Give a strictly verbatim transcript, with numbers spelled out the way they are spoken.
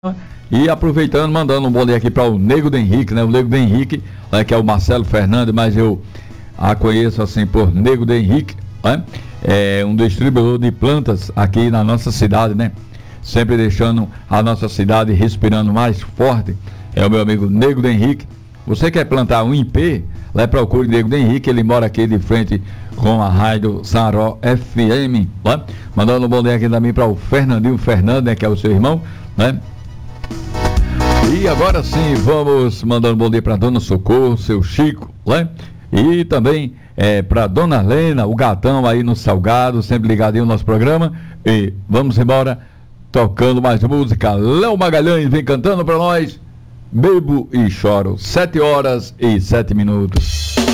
E aproveitando, mandando um bom dia aqui para o Nego do Henrique, né? O Nego do Henrique, né, que é o Marcelo Fernandes, mas eu a conheço assim por Nego do Henrique, né? É um distribuidor de plantas aqui na nossa cidade, né? Sempre deixando a nossa cidade respirando mais forte. É o meu amigo Nego do Henrique. Você quer plantar um I P? Lá procure Nego do Henrique, ele mora aqui de frente com a rádio Saró F M, né? Mandando um bom dia aqui também para o Fernandinho Fernandes, né, que é o seu irmão, né? E agora sim, vamos mandando um bom dia para Dona Socorro, seu Chico, né? E também é, para Dona Helena, o gatão aí no Salgado, sempre ligadinho no nosso programa. E vamos embora, tocando mais música. Léo Magalhães vem cantando para nós, Bebo e Choro, sete horas e sete minutos.